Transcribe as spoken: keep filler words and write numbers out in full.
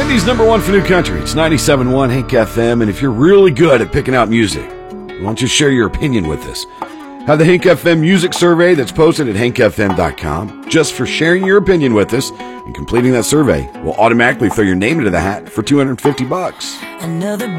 Indy's number one for new country. It's ninety-seven point one Hank F M, and if you're really good at picking out music, why don't you share your opinion with us? Have the Hank F M music survey that's posted at hank f m dot com. Just for sharing your opinion with us and completing that survey, we'll automatically throw your name into the hat for two hundred fifty bucks. Another